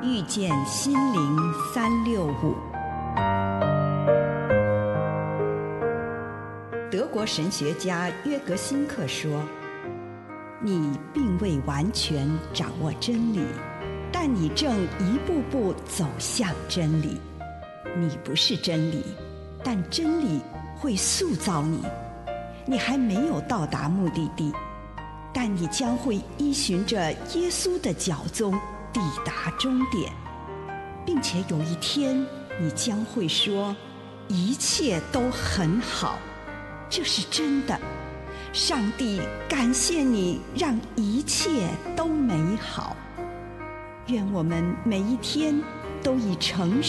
遇见心灵365。德国神学家约格辛克说，你并未完全掌握真理，但你正一步步走向真理。你不是真理，但真理会塑造你。你还没有到达目的地，但你将会依循着耶稣的脚踪抵达终点，并且有一天你将会说，一切都很好。这是真的。上帝感谢你，让一切都美好。愿我们每一天都以诚实